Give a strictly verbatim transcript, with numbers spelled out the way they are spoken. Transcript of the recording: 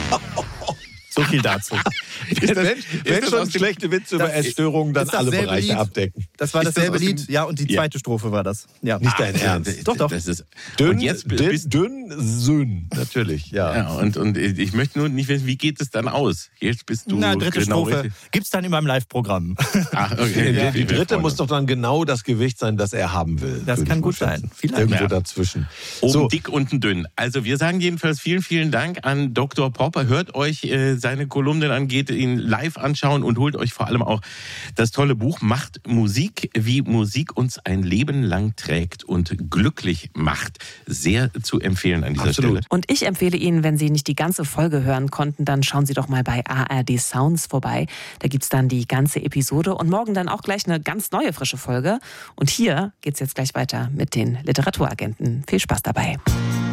So viel dazu. Ist das, wenn wenn das schon aus dem- schlechte Witze über Essstörungen, dann ist das alle selbe Bereiche Lied? abdecken. Das war Ist das dasselbe aus dem- Lied, ja, und die Ja. zweite Strophe war das. Ja. Nicht dein Ah, Ernst. Doch, doch. Das ist, Dünn, und jetzt dünn, bist dünn, Sünn. Natürlich, ja. ja, und, und ich möchte nur nicht wissen, wie geht es dann aus? Jetzt bist du Na, dritte genau Strophe richtig. gibt's dann in meinem Live-Programm. Ach, okay. Die, ja, die wir dritte freuen muss uns. doch dann genau das Gewicht sein, das er haben will. Das würde kann ich gut mal sein. schätzen. Vielleicht. Irgendwo Ja. dazwischen. Oben So, dick, unten dünn. Also wir sagen jedenfalls vielen, vielen Dank an Doktor Popper. Hört euch äh, seine Kolumnen an, geht ihn live anschauen und holt euch vor allem auch das tolle Buch Macht Musik, wie Musik uns ein Leben lang trägt und glücklich macht. Sehr zu empfehlen an dieser Absolut. Stelle. Und ich empfehle Ihnen, wenn Sie nicht die ganze Folge hören konnten, dann schauen Sie doch mal bei A R D Sounds vorbei. Da gibt's dann die ganze Episode und morgen dann auch gleich eine ganz neue, frische Folge. Und hier geht's jetzt gleich weiter mit den Literaturagenten. Viel Spaß dabei.